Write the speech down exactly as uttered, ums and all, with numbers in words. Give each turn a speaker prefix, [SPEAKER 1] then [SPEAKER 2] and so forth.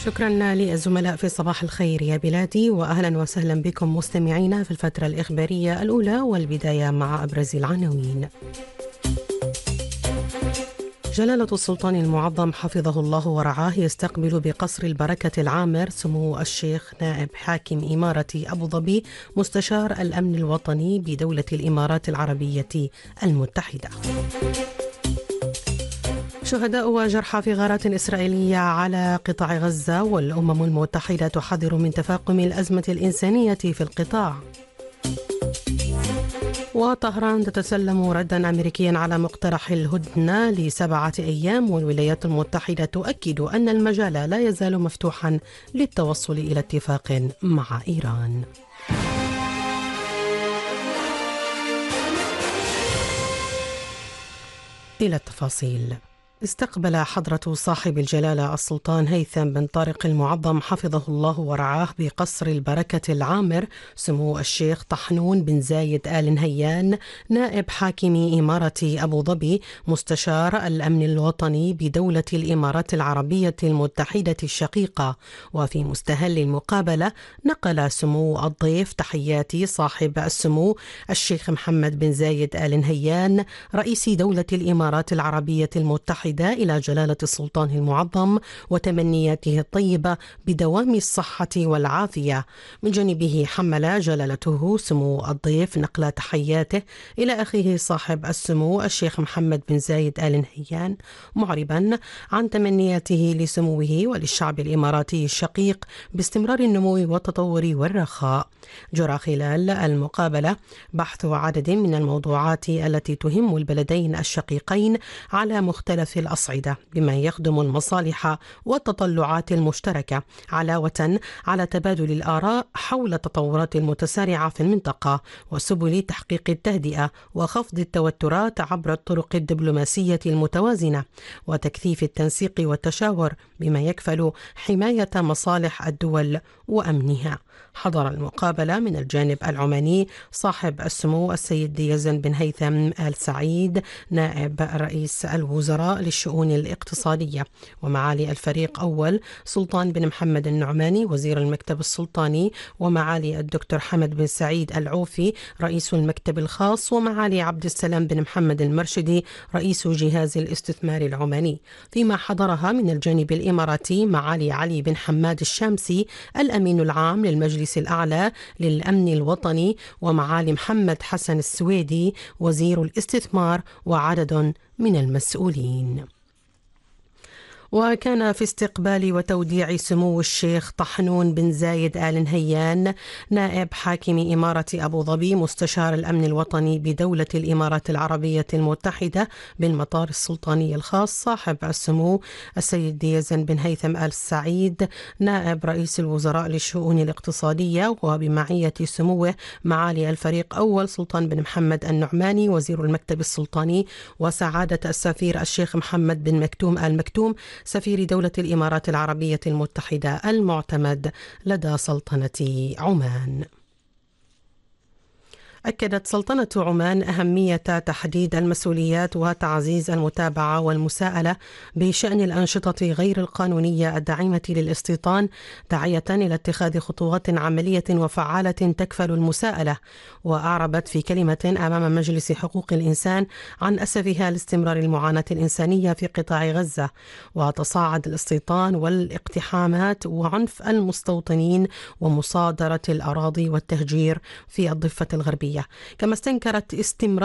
[SPEAKER 1] شكرا للزملاء في صباح الخير يا بلادي، وأهلا وسهلا بكم مستمعينا في الفترة الإخبارية الأولى، والبداية مع أبرز العناوين. جلالة السلطان المعظم حفظه الله ورعاه يستقبل بقصر البركة العامر سمو الشيخ نائب حاكم إمارة أبو ظبي مستشار الأمن الوطني بدولة الإمارات العربية المتحدة. شهداء وجرحى في غارات إسرائيلية على قطاع غزة، والأمم المتحدة تحذر من تفاقم الأزمة الإنسانية في القطاع. وطهران تتسلم ردا أمريكيا على مقترح الهدنة لسبعة أيام، والولايات المتحدة تؤكد أن المجال لا يزال مفتوحا للتوصل إلى اتفاق مع إيران. إلى التفاصيل. استقبل حضرة صاحب الجلالة السلطان هيثم بن طارق المعظم حفظه الله ورعاه بقصر البركة العامر سمو الشيخ طحنون بن زايد آل نهيان نائب حاكم إمارة أبو ظبي مستشار الأمن الوطني بدولة الإمارات العربية المتحدة الشقيقة. وفي مستهل المقابلة نقل سمو الضيف تحيات صاحب السمو الشيخ محمد بن زايد آل نهيان رئيس دولة الإمارات العربية المتحدة إلى جلالة السلطان المعظم وتمنياته الطيبة بدوام الصحة والعافية. من جانبه حمل جلالته سمو الضيف نقل تحياته إلى أخيه صاحب السمو الشيخ محمد بن زايد آل نهيان، معربا عن تمنياته لسموه وللشعب الإماراتي الشقيق باستمرار النمو والتطور والرخاء. جرى خلال المقابلة بحث عدد من الموضوعات التي تهم البلدين الشقيقين على مختلف الأصعدة، بما يخدم المصالح والتطلعات المشتركة، علاوة على تبادل الآراء حول التطورات المتسارعة في المنطقة وسبل تحقيق التهدئة وخفض التوترات عبر الطرق الدبلوماسية المتوازنة وتكثيف التنسيق والتشاور بما يكفل حماية مصالح الدول وأمنها. حضر المقابلة من الجانب العماني صاحب السمو السيد يزن بن هيثم آل سعيد نائب رئيس الوزراء للشؤون الاقتصادية، ومعالي الفريق أول سلطان بن محمد النعماني وزير المكتب السلطاني، ومعالي الدكتور حمد بن سعيد العوفي رئيس المكتب الخاص، ومعالي عبد السلام بن محمد المرشدي رئيس جهاز الاستثمار العماني. فيما حضرها من الجانب الإماراتي معالي علي بن حماد الشامسي الأمين العام للمجلس الأعلى للأمن الوطني، ومعالي محمد حسن السويدي وزير الاستثمار وعدد من المسؤولين. وكان في استقبال وتوديع سمو الشيخ طحنون بن زايد آل نهيان نائب حاكم إمارة أبو ظبي مستشار الأمن الوطني بدولة الإمارات العربية المتحدة بالمطار السلطاني الخاص صاحب السمو السيد يزن بن هيثم آل سعيد نائب رئيس الوزراء للشؤون الاقتصادية، وبمعية سموه معالي الفريق أول سلطان بن محمد النعماني وزير المكتب السلطاني، وسعادة السفير الشيخ محمد بن مكتوم آل مكتوم سفير دولة الإمارات العربية المتحدة المعتمد لدى سلطنة عمان. أكدت سلطنة عمان أهمية تحديد المسؤوليات وتعزيز المتابعة والمساءلة بشأن الأنشطة غير القانونية الداعمة للاستيطان، داعية إلى اتخاذ خطوات عملية وفعالة تكفل المساءلة. وأعربت في كلمة أمام مجلس حقوق الإنسان عن أسفها لاستمرار المعاناة الإنسانية في قطاع غزة وتصاعد الاستيطان والاقتحامات وعنف المستوطنين ومصادرة الأراضي والتهجير في الضفة الغربية، كما استنكرت استمرار